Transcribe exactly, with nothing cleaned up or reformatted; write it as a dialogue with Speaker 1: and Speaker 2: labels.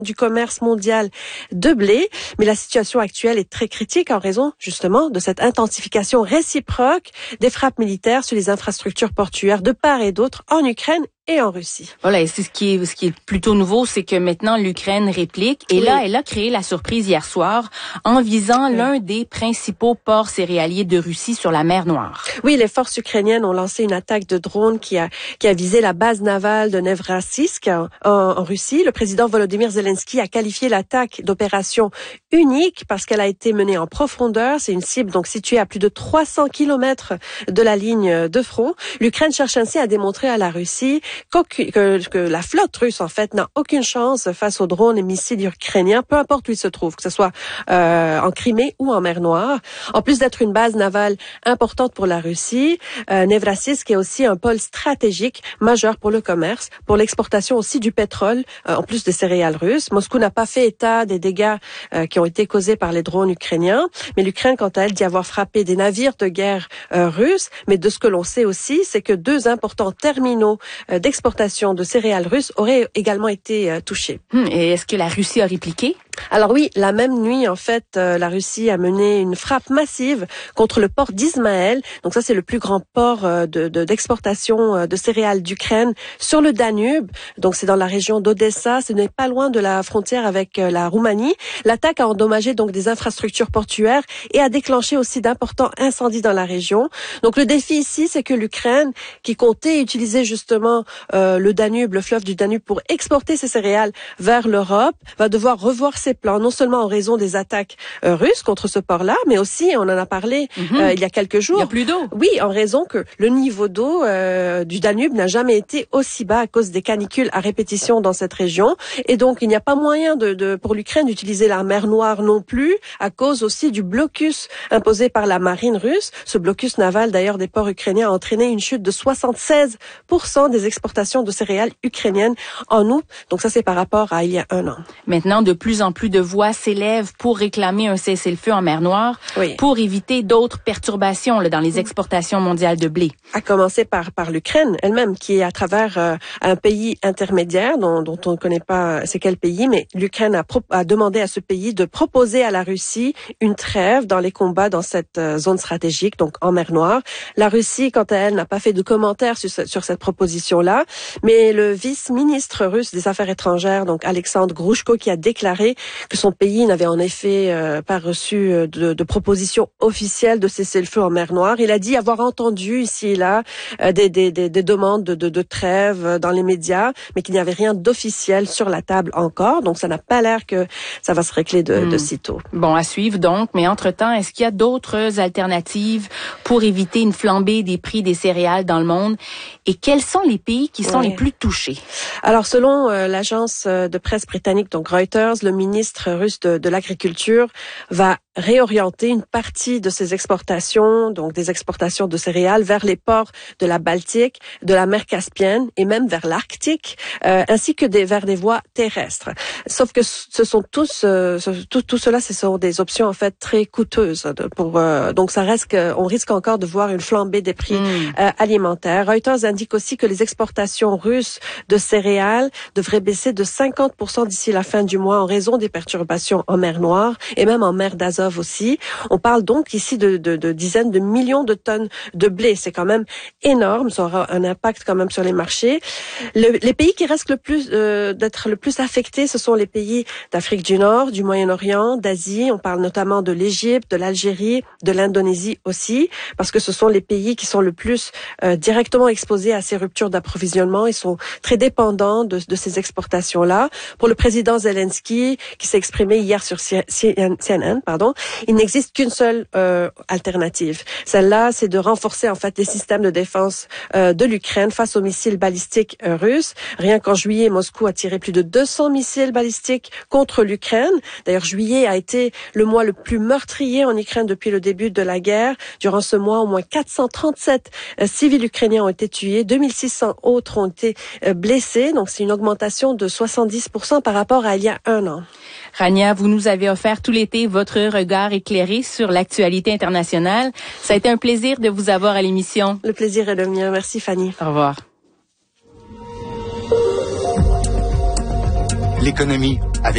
Speaker 1: du commerce mondial de blé, mais la situation actuelle est très critique en raison justement de cette intensification réciproque des frappes militaires sur les infrastructures portuaires de part et d'autre en Ukraine et en Russie.
Speaker 2: Voilà, et c'est ce qui est ce qui est plutôt nouveau, c'est que maintenant l'Ukraine réplique et oui. Là elle a créé la surprise hier soir en visant oui. l'un des principaux ports céréaliers de Russie sur la mer Noire.
Speaker 1: Oui, les forces ukrainiennes ont lancé une attaque de drone qui a qui a visé la base navale de Nevrassisk en, en Russie. Le président Volodymyr Zelensky a qualifié l'attaque d'opération unique parce qu'elle a été menée en profondeur. C'est une cible donc située à plus de trois cents kilomètres de la ligne de front. L'Ukraine cherche ainsi à démontrer à la Russie Que, que la flotte russe, en fait, n'a aucune chance face aux drones et missiles ukrainiens, peu importe où ils se trouvent, que ce soit euh, en Crimée ou en mer Noire. En plus d'être une base navale importante pour la Russie, euh, Nevrassisk est aussi un pôle stratégique majeur pour le commerce, pour l'exportation aussi du pétrole, euh, en plus des céréales russes. Moscou n'a pas fait état des dégâts euh, qui ont été causés par les drones ukrainiens, mais l'Ukraine, quant à elle, dit avoir frappé des navires de guerre euh, russes. Mais de ce que l'on sait aussi, c'est que deux importants terminaux euh, d'exportation de céréales russes auraient également été euh, touchés.
Speaker 2: Hum, et est-ce que la Russie a répliqué?
Speaker 1: Alors oui, la même nuit, en fait, euh, la Russie a mené une frappe massive contre le port d'Izmaël. Donc ça, c'est le plus grand port euh, de, de, d'exportation euh, de céréales d'Ukraine sur le Danube. Donc c'est dans la région d'Odessa. Ce n'est pas loin de la frontière avec euh, la Roumanie. L'attaque a endommagé donc des infrastructures portuaires et a déclenché aussi d'importants incendies dans la région. Donc le défi ici, c'est que l'Ukraine, qui comptait utiliser justement euh, le Danube, le fleuve du Danube, pour exporter ses céréales vers l'Europe, va devoir revoir ses plans, non seulement en raison des attaques euh, russes contre ce port-là, mais aussi, on en a parlé mm-hmm. euh, il y a quelques jours.
Speaker 2: Il n'y a plus d'eau.
Speaker 1: Oui, en raison que le niveau d'eau euh, du Danube n'a jamais été aussi bas à cause des canicules à répétition dans cette région. Et donc, il n'y a pas moyen de, de pour l'Ukraine d'utiliser la mer Noire non plus, à cause aussi du blocus imposé par la marine russe. Ce blocus naval, d'ailleurs, des ports ukrainiens a entraîné une chute de soixante-seize pour cent des exportations de céréales ukrainiennes en août. Donc ça, c'est par rapport à il y a un an.
Speaker 2: Maintenant, de plus en plus de voix s'élèvent pour réclamer un cessez-le-feu en mer Noire, oui. pour éviter d'autres perturbations là, dans les exportations mondiales de blé.
Speaker 1: À commencer par par l'Ukraine elle-même, qui est à travers euh, un pays intermédiaire dont, dont on ne connaît pas c'est quel pays, mais l'Ukraine a, pro- a demandé à ce pays de proposer à la Russie une trêve dans les combats dans cette euh, zone stratégique, donc en mer Noire. La Russie, quant à elle, n'a pas fait de commentaires sur, sur cette proposition-là, mais le vice-ministre russe des Affaires étrangères, donc Alexandre Grouchko, qui a déclaré que son pays n'avait en effet euh, pas reçu euh, de, de proposition officielle de cesser le feu en mer Noire. Il a dit avoir entendu ici et là euh, des, des, des, des demandes de, de, de trêve dans les médias, mais qu'il n'y avait rien d'officiel sur la table encore. Donc ça n'a pas l'air que ça va se régler de, mmh. de sitôt.
Speaker 2: Bon, à suivre donc. Mais entre-temps, est-ce qu'il y a d'autres alternatives pour éviter une flambée des prix des céréales dans le monde? Et quels sont les pays qui sont ouais. les plus touchés?
Speaker 1: Alors selon euh, l'agence de presse britannique, donc Reuters, le ministre russe de, de l'agriculture va réorienter une partie de ses exportations, donc des exportations de céréales, vers les ports de la Baltique, de la mer Caspienne et même vers l'Arctique, euh, ainsi que des, vers des voies terrestres. Sauf que ce sont tous, euh, tout, tout cela, ce sont des options en fait très coûteuses. Pour, euh, donc ça reste, on risque encore de voir une flambée des prix mmh. euh, alimentaires. Reuters indique aussi que les exportations russes de céréales devraient baisser de cinquante pour cent d'ici la fin du mois en raison des perturbations en mer Noire et même en mer d'Azov aussi. On parle donc ici de, de, de dizaines de millions de tonnes de blé. C'est quand même énorme. Ça aura un impact quand même sur les marchés. Le, les pays qui restent le plus euh, d'être le plus affectés, ce sont les pays d'Afrique du Nord, du Moyen-Orient, d'Asie. On parle notamment de l'Égypte, de l'Algérie, de l'Indonésie aussi, parce que ce sont les pays qui sont le plus euh, directement exposés à ces ruptures d'approvisionnement. Ils sont très dépendants de, de ces exportations-là. Pour le président Zelensky, qui s'est exprimé hier sur C N N, pardon, il n'existe qu'une seule euh, alternative. Celle-là, c'est de renforcer en fait les systèmes de défense euh, de l'Ukraine face aux missiles balistiques euh, russes. Rien qu'en juillet, Moscou a tiré plus de deux cents missiles balistiques contre l'Ukraine. D'ailleurs, juillet a été le mois le plus meurtrier en Ukraine depuis le début de la guerre. Durant ce mois, au moins quatre cent trente-sept euh, civils ukrainiens ont été tués, deux mille six cents autres ont été euh, blessés. Donc, c'est une augmentation de soixante-dix pour cent par rapport à il y a un an.
Speaker 2: Rania, vous nous avez offert tout l'été votre regard éclairé sur l'actualité internationale. Ça a été un plaisir de vous avoir à l'émission.
Speaker 1: Le plaisir est le mien. Merci, Fanny.
Speaker 2: Au revoir.
Speaker 3: L'économie avec